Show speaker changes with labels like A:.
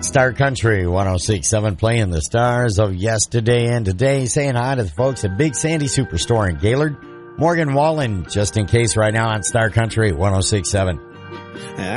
A: Star Country 106.7 playing the stars of yesterday and today. Saying hi to the folks at Big Sandy Superstore in Gaylord. Morgan Wallen, just in case right now on Star Country 106.7.